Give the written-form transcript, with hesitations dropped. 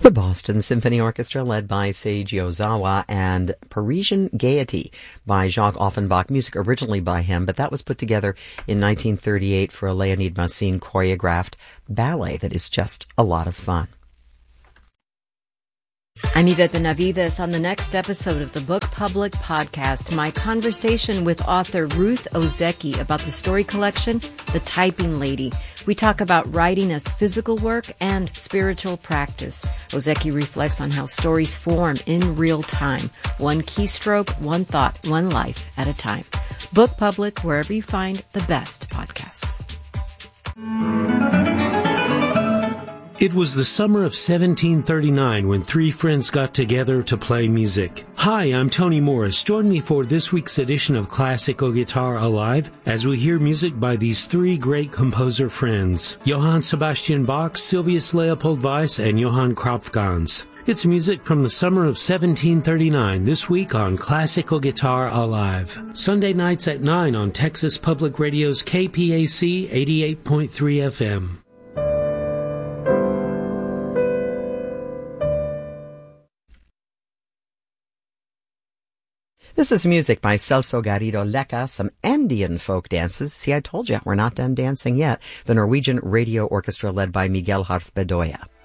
The Boston Symphony Orchestra, led by Seiji Ozawa, and Parisian Gaiety by Jacques Offenbach, music originally by him, but that was put together in 1938 for a Leonid Massine choreographed ballet that is just a lot of fun. I'm Yvette Benavides. On the next episode of the Book Public podcast, my conversation with author Ruth Ozeki about the story collection, The Typing Lady. We talk about writing as physical work and spiritual practice. Ozeki reflects on how stories form in real time, one keystroke, one thought, one life at a time. Book Public, wherever you find the best podcasts. It was the summer of 1739 when three friends got together to play music. Hi, I'm Tony Morris. Join me for this week's edition of Classical Guitar Alive as we hear music by these three great composer friends, Johann Sebastian Bach, Sylvius Leopold Weiss, and Johann Kropfgans. It's music from the summer of 1739 this week on Classical Guitar Alive. Sunday nights at 9 on Texas Public Radio's KPAC 88.3 FM. This is music by Celso Garrido Lecca, some Andean folk dances. See, I told you, we're not done dancing yet. The Norwegian Radio Orchestra, led by Miguel Harf Bedoya.